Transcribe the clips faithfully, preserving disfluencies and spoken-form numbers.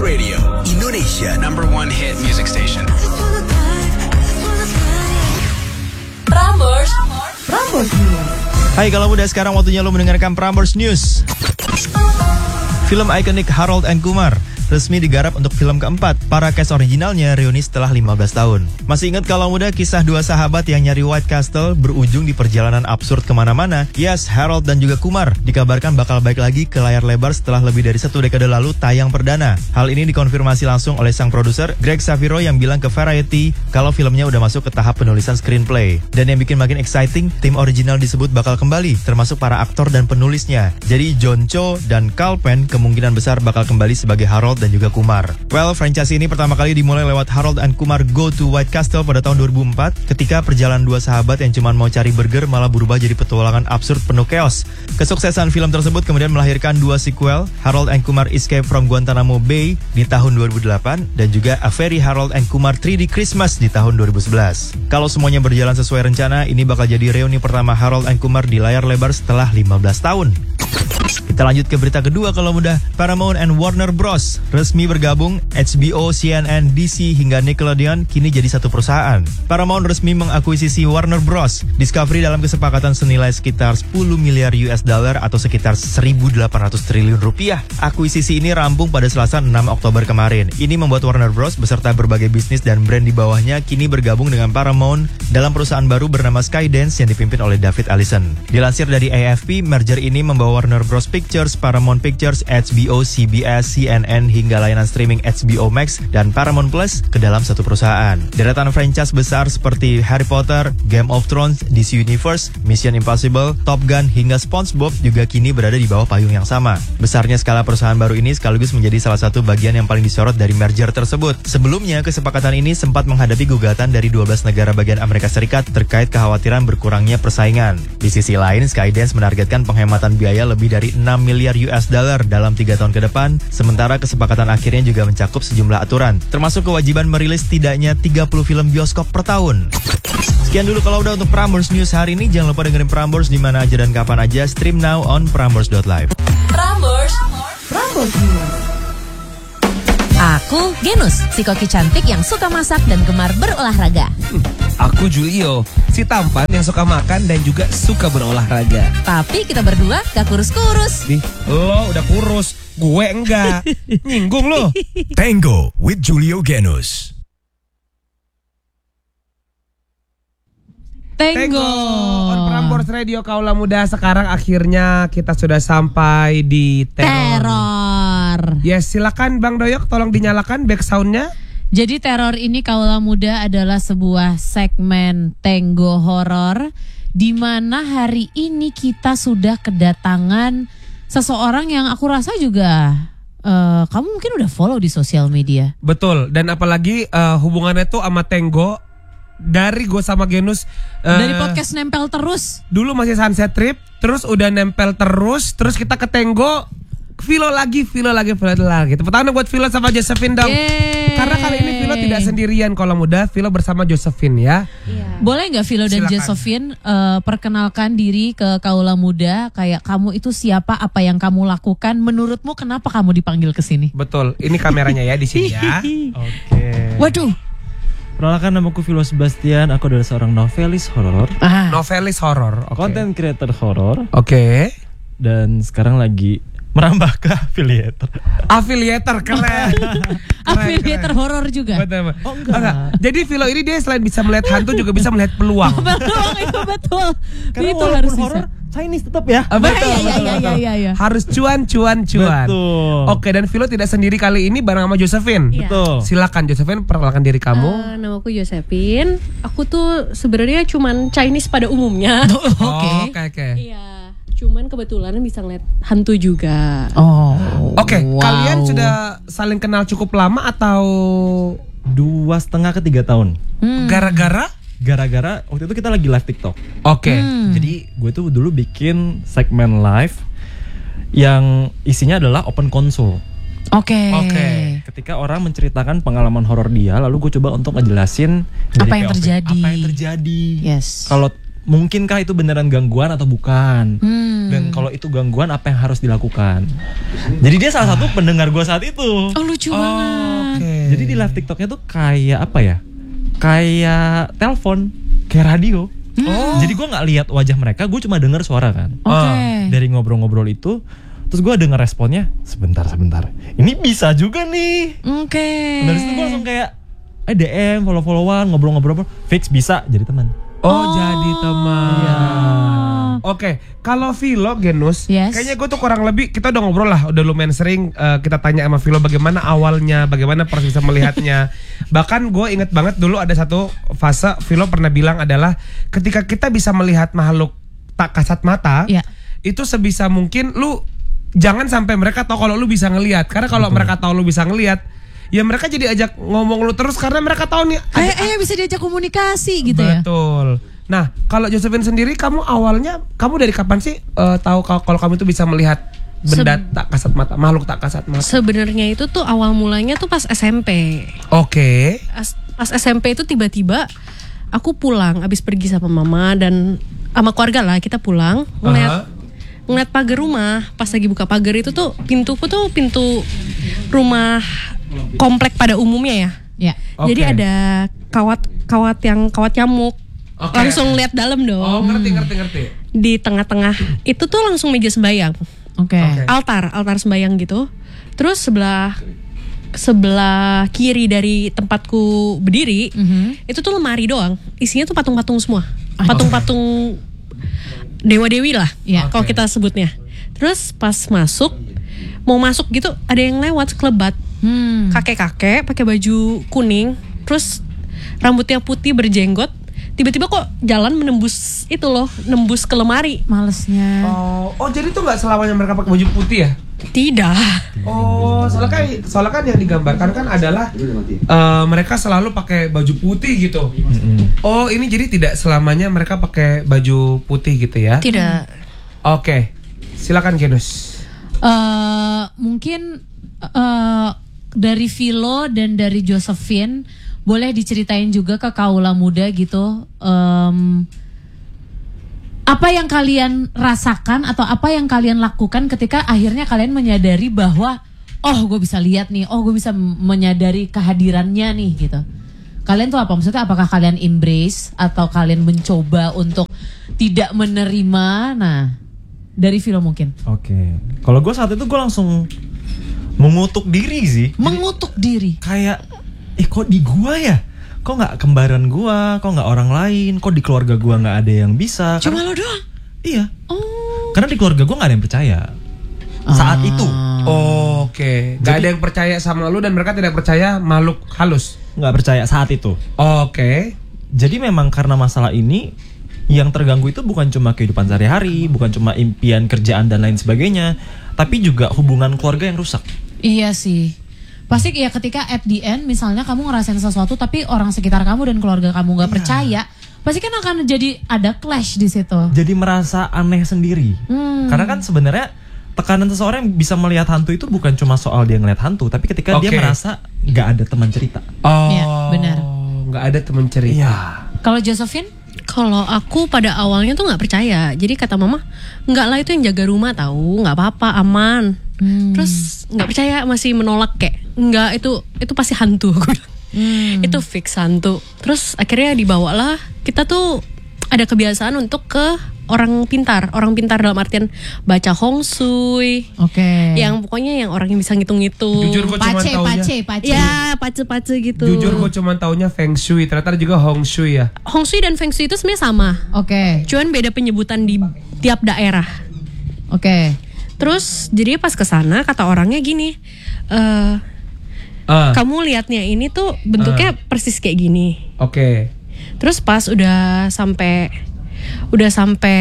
Radio, Indonesia number one hit music station. Prambors, Prambors News. Hai kalau muda, sekarang waktunya lo mendengarkan Prambors News. Film ikonik Harold and Kumar resmi digarap untuk film keempat. Para cast originalnya reuni setelah lima belas tahun. Masih ingat kalau muda kisah dua sahabat yang nyari White Castle berujung di perjalanan absurd kemana-mana? Yes, Harold dan juga Kumar dikabarkan bakal balik lagi ke layar lebar setelah lebih dari satu dekade lalu tayang perdana. Hal ini dikonfirmasi langsung oleh sang produser Greg Saviro yang bilang ke Variety kalau filmnya udah masuk ke tahap penulisan screenplay. Dan yang bikin makin exciting, tim original disebut bakal kembali, termasuk para aktor dan penulisnya. Jadi John Cho dan Kal Penn kemungkinan besar bakal kembali sebagai Harold dan juga Kumar. Well, franchise ini pertama kali dimulai lewat Harold and Kumar Go to White Castle pada tahun dua ribu empat ketika perjalanan dua sahabat yang cuma mau cari burger malah berubah jadi petualangan absurd penuh chaos. Kesuksesan film tersebut kemudian melahirkan dua sequel, Harold and Kumar Escape from Guantanamo Bay di tahun dua ribu delapan dan juga A Very Harold and Kumar three D Christmas di tahun dua ribu sebelas. Kalau semuanya berjalan sesuai rencana, ini bakal jadi reuni pertama Harold and Kumar di layar lebar setelah lima belas tahun. Kita lanjut ke berita kedua kalau mudah. Paramount and Warner Bros. Resmi bergabung. H B O, C N N, D C hingga Nickelodeon kini jadi satu perusahaan. Paramount resmi mengakuisisi Warner Bros. Discovery dalam kesepakatan senilai sekitar sepuluh miliar U S dollar atau sekitar seribu delapan ratus triliun rupiah. Akuisisi ini rampung pada Selasa enam Oktober kemarin. Ini membuat Warner Bros. Beserta berbagai bisnis dan brand di bawahnya kini bergabung dengan Paramount dalam perusahaan baru bernama Skydance yang dipimpin oleh David Ellison. Dilansir dari A F P, merger ini membawa Warner Bros. Pictures, Paramount Pictures, H B O, C B S, C N N hingga layanan streaming H B O Max dan Paramount Plus ke dalam satu perusahaan. Deretan franchise besar seperti Harry Potter, Game of Thrones, D C Universe, Mission Impossible, Top Gun hingga SpongeBob juga kini berada di bawah payung yang sama. Besarnya skala perusahaan baru ini sekaligus menjadi salah satu bagian yang paling disorot dari merger tersebut. Sebelumnya, kesepakatan ini sempat menghadapi gugatan dari dua belas negara bagian Amerika Serikat terkait kekhawatiran berkurangnya persaingan. Di sisi lain, Skydance menargetkan penghematan biaya lebih dari enam miliar U S dollar dalam tiga tahun ke depan, sementara kesepakatan akhirnya juga mencakup sejumlah aturan, termasuk kewajiban merilis setidaknya tiga puluh film bioskop per tahun. Sekian dulu kalau udah untuk Prambors News hari ini. Jangan lupa dengerin Prambors di mana aja dan kapan aja. Stream now on prambors dot live. Prambors, Prambors News. Aku Genus, si koki cantik yang suka masak dan gemar berolahraga. Hmm, aku Julio, si tampan yang suka makan dan juga suka berolahraga. Tapi kita berdua gak kurus-kurus. Nih, lo udah kurus, gue enggak. Nyinggung lo. Tango with Julio Genus. Tango. On Prambors Radio Kaula Muda. Sekarang akhirnya kita sudah sampai di teror. Teror. Yes, silakan Bang Doyok, tolong dinyalakan back soundnya. Jadi teror ini Kaula Muda adalah sebuah segmen Tango horor di mana hari ini kita sudah kedatangan seseorang yang aku rasa juga uh, kamu mungkin udah follow di sosial media. Betul, dan apalagi uh, hubungannya tuh sama Tango dari gue sama Genus uh, dari podcast nempel terus. Dulu masih Sunset Trip, terus udah nempel terus, terus kita ke Tango, Vilo lagi, Vilo lagi, Vilo lagi. Tepuk tangan buat Vilo sama Josephine dong. Yeay. Karena kali ini Vilo tidak sendirian kalau muda, Vilo bersama Josephine ya. Iya. Boleh nggak Vilo dan Silakan. Josephine uh, perkenalkan diri ke Kaula Muda, kayak kamu itu siapa, apa yang kamu lakukan, menurutmu kenapa kamu dipanggil ke sini? Betul, ini kameranya ya di sini ya. Oke. Waduh. Perkenalkan, namaku Vilo Sebastian. Aku adalah seorang novelis horor, Ah. Novelis horor, okay. content creator horor, Oke. Okay. dan sekarang lagi merambah ke affiliator. Affiliator keren. Affiliator horor juga. Betul. Oh, enggak. enggak. Jadi Vilo ini dia selain bisa melihat hantu juga bisa melihat peluang. Peluang itu betul. Karena itu walaupun harus horor, bisa. Chinese tetap ya. Ah, betul, Iya, iya, betul, iya, betul. iya, iya. Harus cuan, cuan, cuan. Betul. Oke, dan Vilo tidak sendiri kali ini bareng sama Josephine. Iya. Betul. Silakan Josephine, perkenalkan diri kamu. Uh, namaku Josephine. Aku tuh sebenarnya cuman Chinese pada umumnya. Oke. Oh, Oke, oke. Iya, cuman kebetulan bisa ngeliat hantu juga. Oh. Oke, wow. kalian sudah saling kenal cukup lama atau Dua setengah ke tiga tahun. Hmm. gara-gara? Gara-gara waktu itu kita lagi live TikTok. Oke. Hmm. Jadi gue tuh dulu bikin segmen live yang isinya adalah open console. Oke. Oke. Ketika orang menceritakan pengalaman horor dia, lalu gue coba untuk ngejelasin Apa dari yang P O V, terjadi. Apa yang terjadi? Yes. Kalau mungkinkah itu beneran gangguan atau bukan? Hmm. Dan kalau itu gangguan apa yang harus dilakukan? Jadi dia salah satu pendengar gue saat itu. Oh lucu banget. Oke. Jadi di live TikToknya tuh kayak apa ya? Kayak telepon, kayak radio. Oh. Jadi gue nggak lihat wajah mereka, gue cuma dengar suara kan. Oke. Dari ngobrol-ngobrol itu, terus gue denger responnya, sebentar sebentar. Ini bisa juga nih. Oke. Dari situ gue langsung kayak, eh D M, follow-followan, ngobrol-ngobrol, fix bisa jadi teman. Oh, Oh. jadi teman. Iya. Oke, kalau Vilo Genus, Yes. kayaknya gue tuh kurang lebih kita udah ngobrol lah, udah lumayan sering uh, kita tanya sama Vilo bagaimana awalnya, bagaimana proses bisa melihatnya. Bahkan gue inget banget dulu ada satu fase Vilo pernah bilang adalah ketika kita bisa melihat makhluk tak kasat mata, Iya. itu sebisa mungkin lu jangan sampai mereka tahu kalau lu bisa ngelihat, karena kalau mereka tahu lu bisa ngelihat, ya mereka jadi ajak ngomong lu terus karena mereka tahu nih. Eh, eh bisa diajak komunikasi gitu ya. Betul. Nah, kalau Josephine sendiri, kamu awalnya, kamu dari kapan sih uh, tahu kalau, kalau kamu itu bisa melihat benda Seb- tak kasat mata, makhluk tak kasat mata? Sebenarnya itu tuh awal mulanya tuh pas S M P. Oke. As- Pas S M P itu tiba-tiba aku pulang abis pergi sama mama dan sama keluarga lah, kita pulang ngeliat ngeliat pagar rumah. Pas lagi buka pagar itu tuh pintuku tuh pintu rumah komplek pada umumnya ya. Ya. Oke. Jadi ada kawat kawat yang kawat nyamuk. Oke. Langsung lihat dalam dong. Oh, ngerti ngerti ngerti. Di tengah-tengah itu tuh langsung meja sembayang. Oke. Oke. Altar, altar sembayang gitu. Terus sebelah sebelah kiri dari tempatku berdiri, Mhm. itu tuh lemari doang. Isinya tuh patung-patung semua. Ah, Patung-patung dewa-dewi lah. Iya. Kalau kita sebutnya. Terus pas masuk, mau masuk gitu ada yang lewat sekelebat. Hmm. Kakek-kakek pakai baju kuning, terus rambutnya putih berjenggot. Tiba-tiba kok jalan menembus itu loh, nembus ke lemari. Malesnya. Oh, oh jadi tuh nggak selamanya mereka pakai baju putih ya? Tidak. Oh, soalnya kan, soalnya kan yang digambarkan kan adalah uh, mereka selalu pakai baju putih gitu. Oh, ini jadi tidak selamanya mereka pakai baju putih gitu ya? Tidak. Oke, silakan Genus. Eh mungkin eh dari Vilo dan dari Josephine boleh diceritain juga ke kaula muda gitu, em, apa yang kalian rasakan atau apa yang kalian lakukan ketika akhirnya kalian menyadari bahwa oh gue bisa lihat nih, oh gue bisa menyadari kehadirannya nih gitu. Kalian tuh apa maksudnya? Apakah kalian embrace atau kalian mencoba untuk tidak menerima? Nah, dari Vilo mungkin. Oke. Kalau gue saat itu gue langsung mengutuk diri sih. Mengutuk diri. Kayak, eh kok di gua ya? Kok nggak kembaran gua? Kok nggak orang lain? Kok di keluarga gua nggak ada yang bisa? Cuma Karena- lo doang. Iya. Oh. Karena di keluarga gua nggak ada yang percaya saat Ah. itu. Oke, nggak ada yang percaya sama lu dan mereka tidak percaya makhluk halus. Nggak percaya saat itu. Oke. Jadi memang karena masalah ini yang terganggu itu bukan cuma kehidupan sehari-hari, bukan cuma impian kerjaan dan lain sebagainya, tapi juga hubungan keluarga yang rusak. Iya sih. Pasti ya ketika at the end misalnya kamu ngerasain sesuatu tapi orang sekitar kamu dan keluarga kamu nggak percaya, pasti kan akan jadi ada clash di situ. Jadi merasa aneh sendiri. Hmm. Karena kan sebenarnya tekanan seseorang yang bisa melihat hantu itu bukan cuma soal dia ngelihat hantu, tapi ketika dia Oke. merasa nggak ada teman cerita. Oh, Iya, benar. Nggak ada teman cerita. Iya. Kalau Josephine? Kalau aku pada awalnya tuh nggak percaya. Jadi kata mama, nggak lah itu yang jaga rumah tahu, nggak apa-apa, aman. Hmm. Terus nggak percaya, masih menolak kayak nggak, itu itu pasti hantu. Aku bilang. Hmm. Itu fix hantu. Terus akhirnya dibawalah, kita tuh ada kebiasaan untuk ke orang pintar. Orang pintar dalam artian baca Hong Shui. Oke. Yang pokoknya yang orang yang bisa ngitung-ngitung. Jujur gue cuma pace, taunya. pace, pace. Ya, pace-pace gitu. Jujur gue cuma taunya Feng Shui, ternyata ada juga Hong Shui ya. Hong Shui dan Feng Shui itu sebenarnya sama. Oke. Cuman beda penyebutan di tiap daerah. Oke. Terus jadi pas kesana kata orangnya gini, eh Ah, kamu lihatnya ini tuh bentuknya persis kayak gini. oke. Terus pas udah sampai udah sampai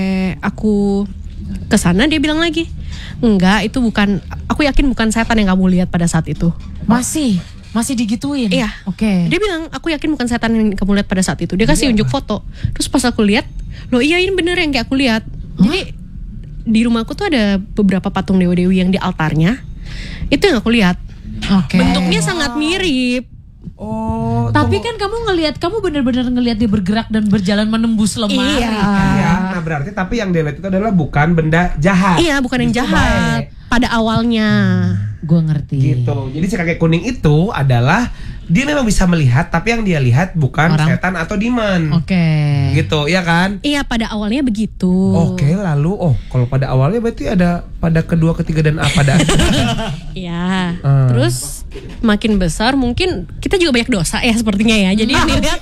aku kesana dia bilang lagi, enggak itu bukan, aku yakin bukan setan yang kamu lihat pada saat itu. Masih masih digituin. Iya. Oke. Dia bilang aku yakin bukan setan yang kamu lihat pada saat itu. Dia kasih unjuk foto. Terus pas aku lihat, loh iya ini bener yang kayak aku lihat. Jadi di rumahku tuh ada beberapa patung dewa-dewi yang di altarnya. Itu yang aku lihat. Oke. Bentuknya sangat mirip. Oh, Tapi tunggu. kan kamu ngelihat, kamu benar-benar ngelihat dia bergerak dan berjalan menembus lemari. Iya. Iya, nah berarti tapi yang dia lihat itu adalah bukan benda jahat. Iya, bukan yang Justru jahat baik. pada awalnya. Gue ngerti. Gitu. Jadi si kakek kuning itu adalah dia memang bisa melihat, tapi yang dia lihat bukan Orang. setan atau demon. Oke. Gitu, ya kan? Iya, pada awalnya begitu. Oke, lalu oh kalau pada awalnya berarti ada pada kedua, ketiga dan apa pada Iya. Hmm. Terus makin besar mungkin kita juga banyak dosa ya sepertinya ya. Jadi yang dilihat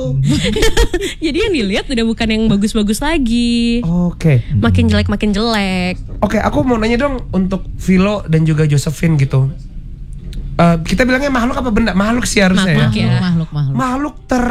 Jadi yang dilihat udah bukan yang bagus-bagus lagi. Oke. Makin jelek makin jelek. Oke, aku mau nanya dong untuk Philo dan juga Josephine gitu. Eh, kita bilangnya makhluk apa benda? Makhluk sih harusnya Makhluk, ya. ya. Makhluk, makhluk. Makhluk ter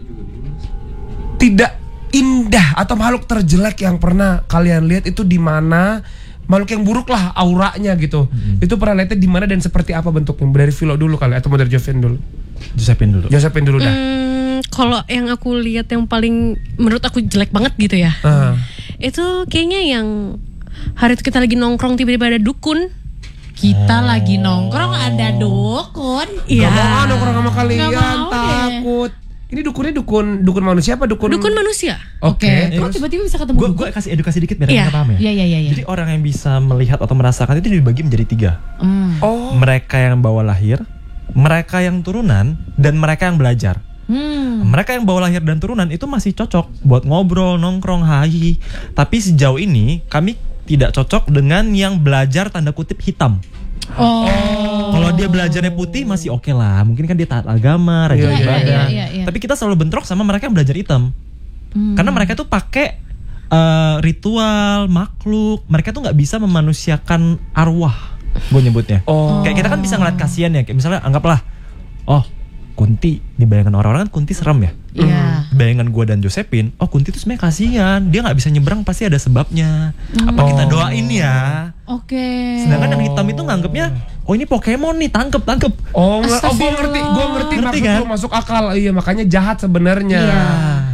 tidak indah atau makhluk terjelek yang pernah kalian lihat itu di mana? Makhluk yang buruk lah auranya gitu. Itu pernah lihatnya di mana dan seperti apa bentuknya? Dari Philo dulu kali atau mau dari Josephine dulu? Josephine dulu. Josephine dulu dah. Hmm, kalau yang aku lihat yang paling menurut aku jelek banget gitu ya. Ah. Itu kayaknya yang hari itu kita lagi nongkrong tiba-tiba ada dukun. Kita lagi nongkrong ada dukun. Iya. Gak mau ah, nongkrong sama kalian, Nggak mau deh. takut. Ini dukunnya dukun dukun manusia apa dukun? Dukun manusia. Oke. Oke. Kok terus? tiba-tiba bisa ketemu Gue dukun? gue kasih edukasi dikit biar Iya. kita paham ya. Iya, iya, iya. iya. Jadi orang yang bisa melihat atau merasakan itu dibagi menjadi tiga. Hmm. Oh. Mereka yang bawa lahir, mereka yang turunan, dan mereka yang belajar. Hmm. Mereka yang bawa lahir dan turunan itu masih cocok buat ngobrol, nongkrong, hahi. Tapi sejauh ini kami tidak cocok dengan yang belajar tanda kutip hitam. Oh. Kalau dia belajarnya putih masih oke lah. Mungkin kan dia taat agama, rajin Iya, iya, ibadah. iya, iya, iya. Tapi kita selalu bentrok sama mereka yang belajar hitam. Hmm. Karena mereka tuh pakai eh, ritual, makhluk. Mereka tuh nggak bisa memanusiakan arwah. Gue nyebutnya. Oh. Kayak kita kan bisa ngeliat kasihan ya. Kayak misalnya anggaplah, oh Kunti, di bayangan orang-orang kan Kunti serem ya. Iya. Bayangan gue dan Josephine, oh Kunti tuh sebenarnya kasihan. Dia nggak bisa nyebrang, pasti ada sebabnya. Apa kita doain ya? Oke. Sedangkan yang hitam itu nganggapnya, oh ini Pokemon nih, tangkep tangkep. Oh, nggak- oh gue Astagfirullah. ngerti, gue ngerti, Ngerti maksud kan? lu masuk akal. Iya, makanya jahat sebenarnya. Iya.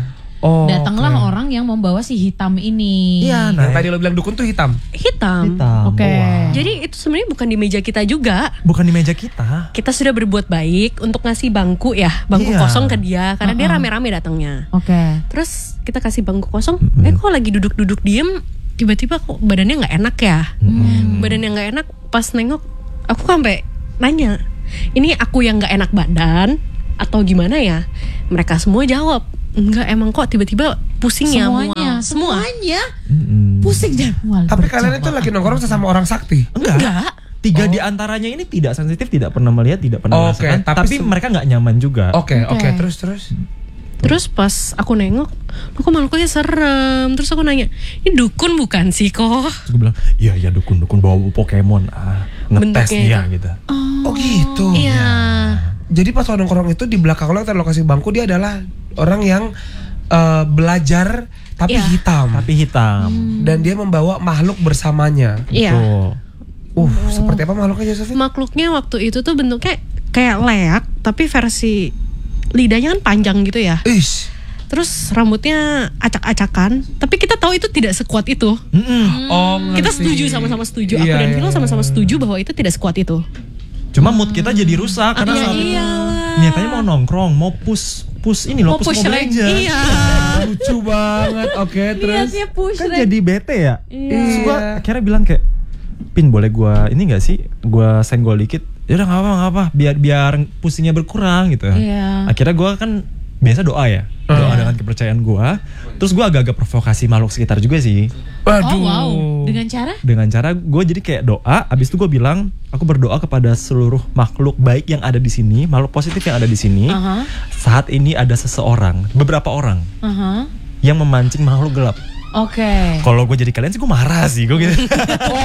Oh. Datanglah oke. orang yang membawa si hitam ini. Iya, Yang tadi lo bilang dukun tuh hitam. Hitam. Hitam. Oke. Wow. Jadi itu sebenarnya bukan di meja kita juga. Bukan di meja kita. Kita sudah berbuat baik untuk ngasih bangku ya, bangku Iya. kosong ke dia karena dia Uh-uh. rame-rame datangnya. Oke. Terus kita kasih bangku kosong, eh kok lagi duduk-duduk diem, tiba-tiba kok badannya nggak enak ya. Badannya nggak enak, pas nengok, aku sampai nanya, ini aku yang nggak enak badan atau gimana ya? Mereka semua jawab, enggak emang kok tiba-tiba pusing ya, Semuanya, mual. Semua. semuanya Mm-mm. pusing dan mual. Tapi kalian itu lagi nongkrong sesama orang sakti. Enggak. Enggak. Tiga di antaranya ini tidak sensitif, tidak pernah melihat, tidak pernah Oke, merasakan. tapi Tapi, sem- mereka nggak nyaman juga. Oke, Oke. oke, terus terus. Terus pas aku nengok, lo kok makhluknya serem. Terus aku nanya, ini dukun bukan sih kok? Terus gue bilang, iya iya dukun dukun bawa Pokemon, ah, ngetes Bentuknya dia itu. gitu. Oh gitu. Iya. Jadi pas lo nongkrong itu di belakang lo, lo kasih bangku, dia adalah orang yang eh, belajar tapi Iya. hitam. Tapi hitam. Dan dia membawa makhluk bersamanya. Iya. Tuh. Uh, seperti apa makhluknya Josephine? Makhluknya waktu itu tuh bentuknya kayak leak, tapi versi lidahnya kan panjang gitu ya. Ish. Terus rambutnya acak-acakan, tapi kita tahu itu tidak sekuat itu. Mm-mm. Oh, Kita ngerti. setuju sama-sama setuju. Aku Iya, dan iya, Philo iya. sama-sama setuju bahwa itu tidak sekuat itu. Cuma mood kita jadi rusak karena Iya, saat itu iyalah. niatannya mau nongkrong, mau push push ini loh, Mau push push Mobile rank. Legends. Iya. Lucu banget. Oke, terus. Niatnya push Kan rank. jadi bete ya. Terus Iya. gue akhirnya bilang kayak, Pin boleh gue ini gak sih, gue senggol dikit. Ya udah nggak apa nggak apa, biar biar pusingnya berkurang gitu. Iya. Akhirnya gue kan biasa doa ya, doa dengan kepercayaan gue. Terus gue agak-agak provokasi makhluk sekitar juga sih. Waduh. Oh wow. Dengan cara? Dengan cara gue jadi kayak doa, abis itu gue bilang aku berdoa kepada seluruh makhluk baik yang ada di sini, makhluk positif yang ada di sini. Aha. Saat ini ada seseorang, beberapa orang Aha. yang memancing makhluk gelap. Oke. Kalau gue jadi kalian sih gue marah sih, gue gitu. Oh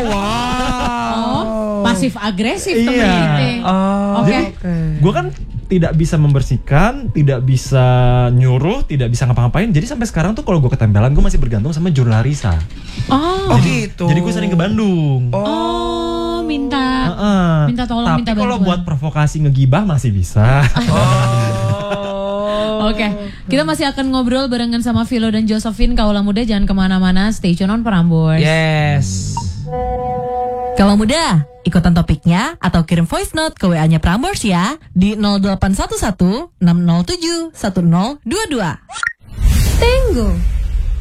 wow. Oh, pasif agresif Iya. temen kita. Oh, Oke. Gue kan tidak bisa membersihkan, tidak bisa nyuruh, tidak bisa ngapa-ngapain. Jadi sampai sekarang tuh kalau gue ketempelan, gue masih bergantung sama jurnal Risa. Oh. Oh gitu. Jadi gue sering ke Bandung. Oh, minta. Heeh. Minta tolong, Tapi minta kalau bantuan. buat provokasi ngegibah masih bisa. Oke, kita masih akan ngobrol barengan sama Philo dan Josephine. Kaula muda jangan kemana-mana, stay tune on Prambors. Yes. Kaula muda, ikutan topiknya atau kirim voice note ke W A-nya Prambors ya di nol delapan satu satu enam nol tujuh satu nol dua dua. Tenggo